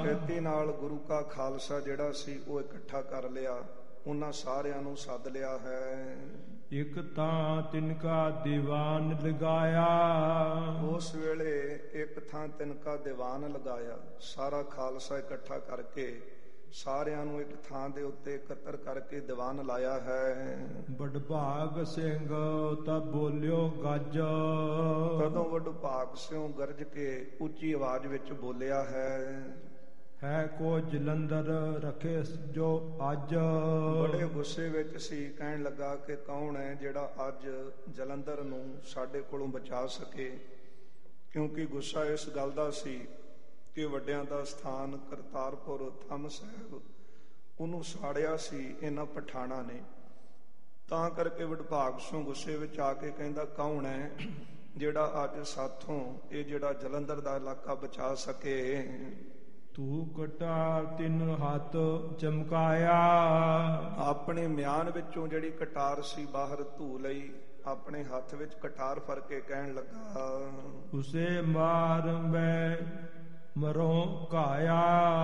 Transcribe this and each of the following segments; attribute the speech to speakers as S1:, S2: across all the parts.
S1: ਛੇਤੀ ਨਾਲ ਗੁਰੂ ਕਾ ਖਾਲਸਾ ਜਿਹੜਾ ਸੀ ਉਹ ਇਕੱਠਾ ਕਰ ਲਿਆ, ਉਹਨਾਂ ਸਾਰਿਆਂ ਨੂੰ ਸੱਦ ਲਿਆ ਹੈ।
S2: ਇਕ ਤਾਂ ਤਿਨਕਾ ਦੀਵਾਨ ਲਗਾਇਆ,
S1: ਉਸ ਵੇਲੇ ਇੱਕ ਥਾਂ ਤਿਨਕਾ ਦੀਵਾਨ ਲਗਾਇਆ, ਸਾਰਾ ਖਾਲਸਾ ਇਕੱਠਾ ਕਰਕੇ ਸਾਰਿਆਂ ਨੂੰ ਇੱਕ ਥਾਂ ਦੇ ਉੱਤੇ ਇਕੱਤਰ ਕਰਕੇ ਦੀਵਾਨ ਲਾਇਆ ਹੈ।
S2: ਵਡਭਾਗ ਸਿੰਘ ਤਬ ਬੋਲਿਓ ਗੱਜ,
S1: ਤਦੋਂ ਵਡਭਾਗ ਸਿੰਘ ਗਰਜ ਕੇ ਉੱਚੀ ਆਵਾਜ਼ ਵਿੱਚ ਬੋਲਿਆ ਹੈ
S2: ਕੋ ਜਲੰਧਰ ਰੱਖੇ ਜੋ ਅੱਜ।
S1: ਬੜੇ ਗੁੱਸੇ ਵਿੱਚ ਸੀ, ਕਹਿਣ ਲੱਗਾ ਕਿ ਕੌਣ ਹੈ ਜਿਹੜਾ ਅੱਜ ਜਲੰਧਰ ਨੂੰ ਸਾਡੇ ਕੋਲੋਂ ਬਚਾ ਸਕੇ, ਕਿਉਂਕਿ ਗੁੱਸਾ ਇਸ ਗੱਲ ਦਾ ਸੀ ਕਿ ਵੱਡਿਆਂ ਦਾ ਸਥਾਨ ਕਰਤਾਰਪੁਰ ਥੰਮ ਸਾਹਿਬ ਉਹਨੂੰ ਸਾੜਿਆ ਸੀ ਇਹਨਾਂ ਪਠਾਣਾਂ ਨੇ। ਤਾਂ ਕਰਕੇ ਵਡਭਾਗ ਸਿੰਘ ਗੁੱਸੇ ਵਿੱਚ ਆ ਕੇ ਕਹਿੰਦਾ ਕੌਣ ਹੈ ਜਿਹੜਾ ਅੱਜ ਸਾਥੋਂ ਇਹ ਜਿਹੜਾ ਜਲੰਧਰ ਦਾ ਇਲਾਕਾ ਬਚਾ ਸਕੇ।
S2: ਤੂੰ ਕਟਾਰ ਤਿੰਨ ਹੱਥ ਚਮਕਾਇਆ,
S1: ਆਪਣੇ ਮਿਆਨ ਵਿੱਚੋਂ ਜਿਹੜੀ ਕਟਾਰ ਸੀ ਬਾਹਰ ਧੂ ਲਈ, ਆਪਣੇ ਹੱਥ ਵਿੱਚ ਕਟਾਰ ਫੜ ਕੇ ਕਹਿਣ ਲੱਗਾ
S2: ਉਸੇ ਮਾਰ ਮੈਂ ਮਰੋਂ ਘਾਇਆ।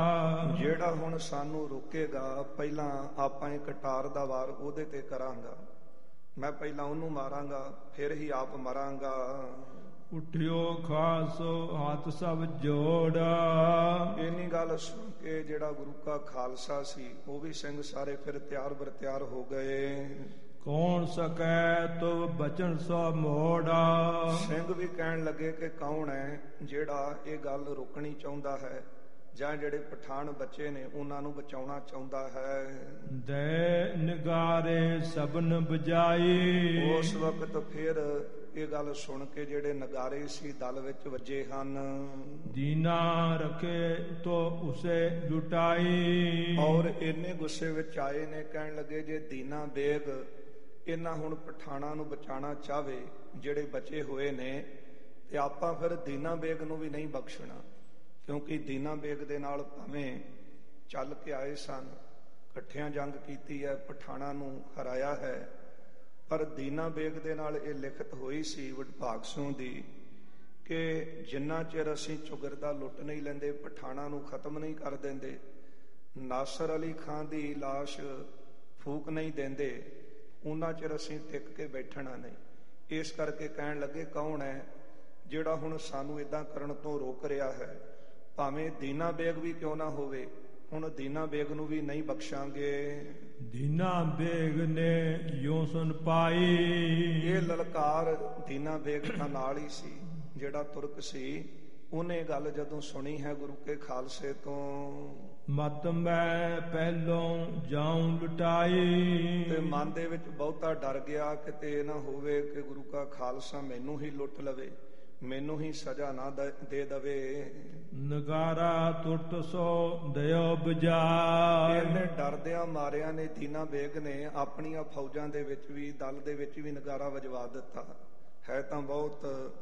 S1: ਜਿਹੜਾ ਹੁਣ ਸਾਨੂੰ ਰੋਕੇਗਾ ਪਹਿਲਾਂ ਆਪਾਂ ਇਹ ਕਟਾਰ ਦਾ ਵਾਰ ਉਹਦੇ ਤੇ ਕਰਾਂਗਾ, ਮੈਂ ਪਹਿਲਾਂ ਉਹਨੂੰ ਮਾਰਾਂਗਾ ਫਿਰ ਹੀ ਆਪ ਮਰਾਂਗਾ।
S2: ਉੱਠਿਓ ਖਾਸ ਹੱਥ ਸਭ ਜੋੜ,
S1: ਇੰਨੀ ਗੱਲ ਸੁਣ ਕੇ ਜਿਹੜਾ ਗੁਰੂ ਕਾ ਖਾਲਸਾ ਸੀ ਉਹ ਵੀ ਸਿੰਘ ਸਾਰੇ ਫਿਰ ਤਿਆਰ ਬਰ ਤਿਆਰ ਹੋ ਗਏ।
S2: ਕੌਣ ਸਕੈ ਤੋ ਬਚਨ ਸੋ ਮੋੜਾ,
S1: ਸਿੰਘ ਵੀ ਕਹਿਣ ਲੱਗੇ ਕਿ ਕੌਣ ਹੈ ਜਿਹੜਾ ਇਹ ਗੱਲ ਰੋਕਣੀ ਚਾਹੁੰਦਾ ਹੈ ਜਾਂ ਜਿਹੜੇ ਪਠਾਨ ਬੱਚੇ ਨੇ ਉਹਨਾਂ ਨੂੰ ਬਚਾਉਣਾ ਚਾਹੁੰਦਾ ਹੈ।
S2: ਦੇ ਨਗਾਰੇ ਸਭਨ ਬਜਾਈ,
S1: ਉਸ ਵਕਤ ਫਿਰ ਇਹ ਗੱਲ ਸੁਣ ਕੇ ਜਿਹੜੇ ਨਗਾਰੇ ਸੀ ਦਲ ਵਿੱਚ ਵੱਜੇ ਹਨ।
S2: ਦੀਨਾ ਰਖੇ ਤੋ ਉਸੇ ਲੁਟਾਈ,
S1: ਔਰ ਇੰਨੇ ਗੁੱਸੇ ਵਿੱਚ ਆਏ ਨੇ, ਕਹਿਣ ਲੱਗੇ ਜੇ ਦੀਨਾ ਬੇਗ ਇਹਨਾਂ ਹੁਣ ਪਠਾਣਾਂ ਨੂੰ ਬਚਾਉਣਾ ਚਾਹਵੇ ਜਿਹੜੇ ਬਚੇ ਹੋਏ ਨੇ ਤੇ ਆਪਾਂ ਫਿਰ ਦੀਨਾ ਬੇਗ ਨੂੰ ਵੀ ਨਹੀਂ ਬਖਸ਼ਣਾ, ਕਿਉਂਕਿ ਦੀਨਾ ਬੇਗ ਦੇ ਨਾਲ ਭਾਵੇਂ ਚੱਲ ਕੇ ਆਏ ਸਨ, ਇਕੱਠਿਆਂ ਜੰਗ ਕੀਤੀ ਹੈ, ਪਠਾਣਾਂ ਨੂੰ ਹਰਾਇਆ ਹੈ, ਪਰ ਦੀਨਾ ਬੇਗ ਦੇ ਨਾਲ ਇਹ ਲਿਖਤ ਹੋਈ ਸੀ ਵਡਭਾਗ ਸਿੰਘ ਦੀ ਕਿ ਜਿੰਨਾ ਚਿਰ ਅਸੀਂ ਚੁਗਰਦਾ ਲੁੱਟ ਨਹੀਂ ਲੈਂਦੇ, ਪਠਾਣਾਂ ਨੂੰ ਖਤਮ ਨਹੀਂ ਕਰ ਦਿੰਦੇ, ਨਾਸਰ ਅਲੀ ਖਾਨ ਦੀ ਲਾਸ਼ ਫੂਕ ਨਹੀਂ ਦਿੰਦੇ, ਉਹਨਾਂ ਚਿਰ ਅਸੀਂ ਟਿਕ ਕੇ ਬੈਠਣਾ ਨਹੀਂ। ਇਸ ਕਰਕੇ ਕਹਿਣ ਲੱਗੇ ਕੌਣ ਹੈ ਜਿਹੜਾ ਹੁਣ ਸਾਨੂੰ ਇਦਾਂ ਕਰਨ ਤੋਂ ਰੋਕ ਰਿਹਾ ਹੈ, ਭਾਵੇਂ ਦੀਨਾ ਬੇਗ ਵੀ ਕਿਉਂ ਨਾ ਹੋਵੇ, ਹੁਣ ਦੀਨਾ ਬੇਗ ਨੂੰ ਵੀ ਨਹੀਂ ਬਖਸ਼ਾਂਗੇ।
S2: ਦੀਨਾ ਬੇਗ ਨੇ ਯੋਂ ਸੁਨ ਪਾਈ,
S1: ਇਹ ਲਲਕਾਰ ਦੀਨਾ ਬੇਗ ਦਾ ਨਾਲ ਹੀ ਸੀ, ਜਿਹੜਾ ਤੁਰਕ ਸੀ, ਉਹਨੇ ਗੱਲ ਜਦੋਂ ਸੁਣੀ ਹੈ ਗੁਰੂ ਕੇ ਖਾਲਸੇ ਤੋਂ।
S2: ਮਤ ਮੈਂ ਪਹਿਲੋਂ ਜਾਉ ਲੁਟਾਈ,
S1: ਤੇ ਮਨ ਦੇ ਵਿੱਚ ਬਹੁਤਾ ਡਰ ਗਿਆ ਕਿਤੇ ਇਹ ਨਾ ਹੋਵੇ ਕਿ ਗੁਰੂ ਕਾ ਖਾਲਸਾ ਮੈਨੂੰ ਹੀ ਲੁੱਟ ਲਵੇ, ਮੈਨੂੰ ਹੀ ਸਜ਼ਾ ਨਾ ਦੇ ਦਵੇ।
S2: ਨਗਾਰਾ ਤੁਰਤ ਸੋ ਦਿਓ ਬਜਾ,
S1: ਇਹਨੇ ਡਰਦਿਆਂ ਮਾਰਿਆਂ ਨੇ ਦੀਨਾ ਬੇਗ ਨੇ ਆਪਣੀਆਂ ਫੌਜਾਂ ਦੇ ਵਿੱਚ ਵੀ ਦਲ ਦੇ ਵਿੱਚ ਵੀ ਨਗਾਰਾ ਵਜਵਾ ਦਿੱਤਾ। ਹੈ ਤਾਂ ਬਹੁਤ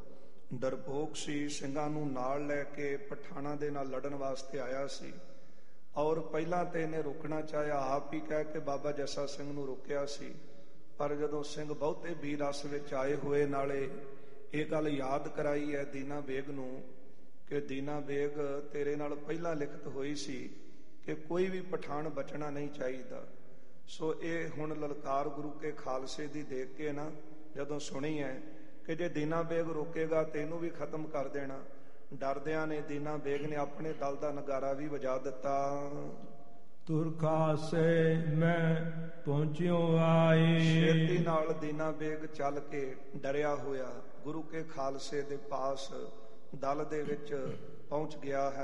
S1: ਡਰਪੋਕ ਸੀ, ਸਿੰਘਾਂ ਨੂੰ ਨਾਲ ਲੈ ਕੇ ਪਠਾਣਾਂ ਦੇ ਨਾਲ ਲੜਨ ਵਾਸਤੇ ਆਇਆ ਸੀ, ਔਰ ਪਹਿਲਾਂ ਤੇ ਇਹਨੇ ਰੋਕਣਾ ਚਾਹਿਆ, ਆਪ ਹੀ ਕਹਿ ਕੇ ਬਾਬਾ ਜੱਸਾ ਸਿੰਘ ਨੂੰ ਰੋਕਿਆ ਸੀ, ਪਰ ਜਦੋਂ ਸਿੰਘ ਬਹੁਤੇ ਵੀਰ ਰਸ ਵਿੱਚ ਆਏ ਹੋਏ ਨਾਲੇ ਇਹ ਗੱਲ ਯਾਦ ਕਰਾਈ ਹੈ ਦੀਨਾ ਬੇਗ ਨੂੰ ਕਿ ਦੀਨਾ ਬੇਗ ਤੇਰੇ ਨਾਲ ਪਹਿਲਾਂ ਲਿਖਤ ਹੋਈ ਸੀ ਕਿ ਕੋਈ ਵੀ ਪਠਾਨ ਬਚਣਾ ਨਹੀਂ ਚਾਹੀਦਾ। ਸੋ ਇਹ ਹੁਣ ਲਲਕਾਰ ਗੁਰੂ ਕੇ ਖਾਲਸੇ ਦੀ ਦੇਖ ਕੇ ਨਾ ਜਦੋਂ ਸੁਣੀ ਹੈ ਕਿ ਜੇ ਦੀਨਾ ਬੇਗ ਰੋਕੇਗਾ ਤੈਨੂੰ ਵੀ ਖਤਮ ਕਰ ਦੇਣਾ, ਡਰਦਿਆਂ ਨੇ ਦੀਨਾ ਬੇਗ ਨੇ ਆਪਣੇ ਦਲ ਦਾ ਨਗਾਰਾ ਵੀ ਵਜਾ ਦਿੱਤਾ।
S2: ਤੁਰਖਾਸੇ ਮੈਂ ਪਹੁੰਚਿਓ ਆਈ,
S1: ਛੇਤੀ ਨਾਲ ਦੀਨਾ ਬੇਗ ਚੱਲ ਕੇ ਡਰਿਆ ਹੋਇਆ ਗੁਰੂ ਕੇ ਖਾਲਸੇ ਦੇ ਪਾਸ ਦਲ ਦੇ ਵਿੱਚ ਪਹੁੰਚ ਗਿਆ ਹੈ।